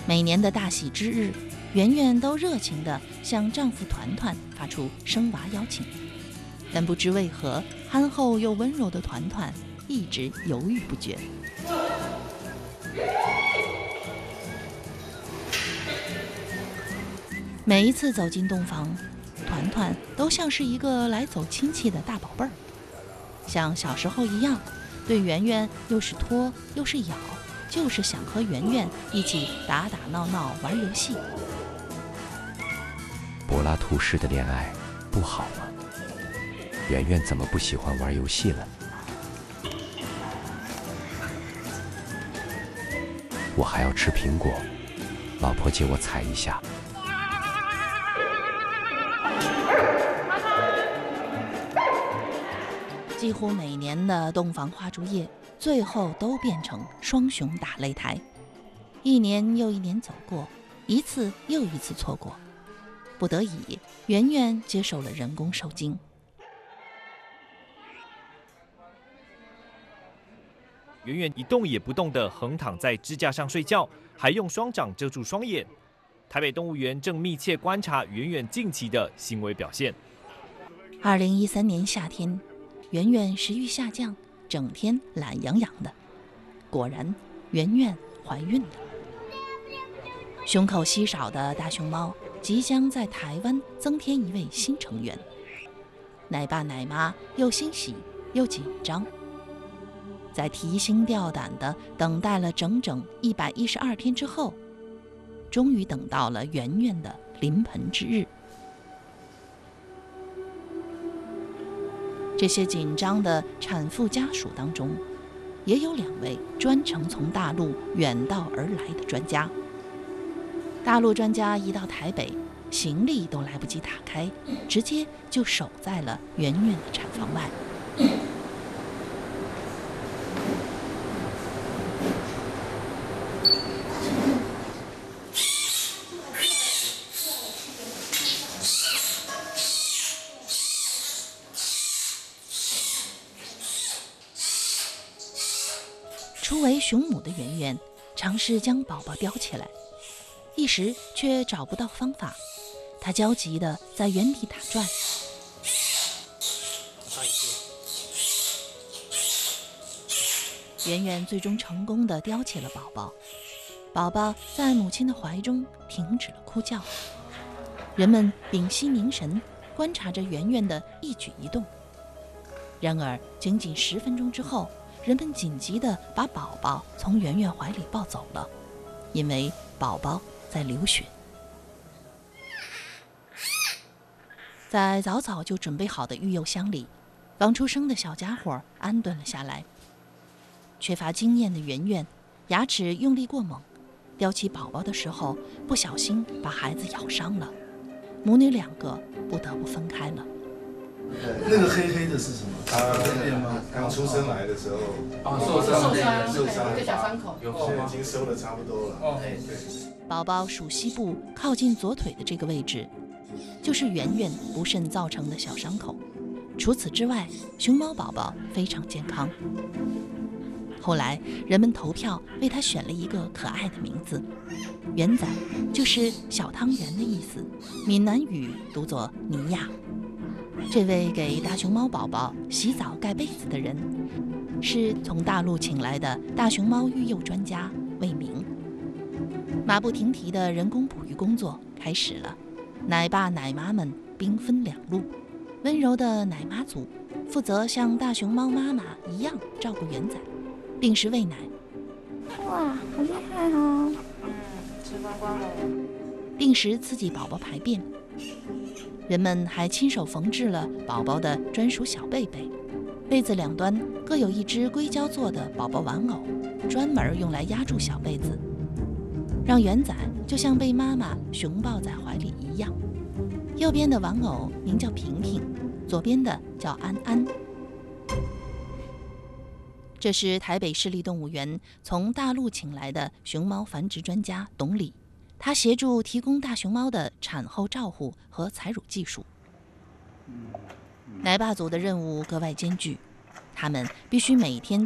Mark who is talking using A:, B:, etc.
A: 每年的大喜之日，圆圆都热情地向丈夫团团发出生娃邀请，但不知为何，憨厚又温柔的团团一直犹豫不决。每一次走进洞房，团团都像是一个来走亲戚的大宝贝儿，像小时候一样，对圆圆又是拖又是咬，就是想和圆圆一起打打闹闹玩游戏。
B: 柏拉图式的恋爱不好吗？圆圆怎么不喜欢玩游戏了？我还要吃苹果，老婆借我采一下。
A: 几乎每年的洞房花烛夜，最后都变成双雄打擂台，一年又一年走过，一次又一次错过，不得已，圆圆接受了人工受精。
C: 圆圆一动也不动地横躺在支架上睡觉，还用双掌遮住双眼。台北动物园正密切观察圆圆近期的行为表现。
A: 2013年夏天，圆圆食欲下降，整天懒洋洋的。果然，圆圆怀孕了。胸口稀少的大熊猫即将在台湾增添一位新成员。奶爸奶妈又欣喜又紧张，在提心吊胆地等待了整整112天之后，终于等到了圆圆的临盆之日。这些紧张的产妇家属当中，也有2位专程从大陆远道而来的专家。大陆专家一到台北，行李都来不及打开，直接就守在了圆圆的产房外。初为雄母的圆圆尝试将宝宝叼起来，一时却找不到方法，她焦急地在原地打转。圆圆最终成功地叼起了宝宝，宝宝在母亲的怀中停止了哭叫。人们屏息凝神，观察着圆圆的一举一动。然而，仅仅10分钟之后，人们紧急地把宝宝从圆圆怀里抱走了，因为宝宝在流血。在早早就准备好的育幼箱里，刚出生的小家伙安顿了下来。缺乏经验的圆圆牙齿用力过猛，叼起宝宝的时候不小心把孩子咬伤了，母女2个不得不分开了。
D: 那个黑黑的是什么？
E: 刚出生来的时候，
F: 受伤，一个小伤口，
E: 现在已经收的差不多了。对。
A: 宝宝属膝部靠近左腿的这个位置，就是圆圆不慎造成的小伤口。除此之外，熊猫宝宝非常健康。后来，人们投票为它选了一个可爱的名字，圆仔，就是小汤圆的意思，闽南语读作尼亚。这位给大熊猫宝宝洗澡盖被子的人，是从大陆请来的大熊猫育幼专家魏明。马不停蹄的人工哺育工作开始了，奶爸奶妈们兵分2路，温柔的奶妈组负责像大熊猫妈妈一样照顾圆仔，定时喂奶。
G: 哇，好厉害哦！
F: 吃光光了。
A: 定时刺激宝宝排便。人们还亲手缝制了宝宝的专属小被被，被子2端各有一只硅胶做的宝宝玩偶，专门用来压住小被子，让圆仔就像被妈妈熊抱在怀里一样。右边的玩偶名叫平平，左边的叫安安。这是台北市立动物园从大陆请来的熊猫繁殖专家董理，他协助提供大熊猫的产后照护和采乳技术。奶爸组的任务格外艰巨，他们必须每天